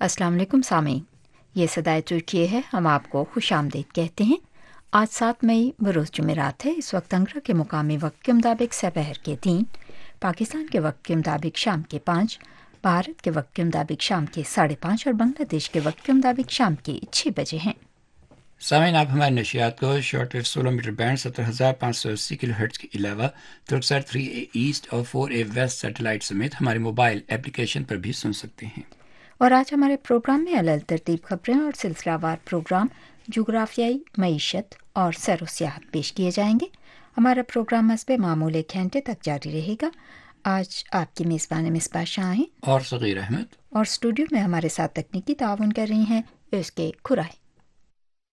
अस्सलाम वालेकुम सामीन, ये सदाए तुर्की है। हम आपको खुशामदीद कहते हैं। आज 7 मई बरोज़ जुमेरात है। इस वक्त अंगरा के मुकामी वक्त के मुताबिक सपहर के 3, पाकिस्तान के वक्त के मुताबिक शाम के 5, भारत के वक्त के मुताबिक शाम के 5:30 और बांग्लादेश के वक्त के मुताबिक शाम के 6 बजे हैं। सामीन, आप हमारे नशियात को short 16 metre band 17,580 kilo hertz के अलावा तुर्कसर 3A ईस्ट और 4A वेस्ट सैटेलाइट समेत हमारे मोबाइल एप्लीकेशन पर भी सुन सकते हैं। और आज हमारे प्रोग्राम में अलग तरतीब खबरें और सिलसिलावार प्रोग्राम, जुग्राफियाई, मईशत और सैर व सियाहत पेश किए जाएंगे। हमारा प्रोग्राम हस्बे मामूल 1 घंटे तक जारी रहेगा। आज आपकी मेज़बान मिसबा शाह हैं और सगीर अहमद। और स्टूडियो में हमारे साथ तकनीकी ताउन कर रही हैं उसके खुराई।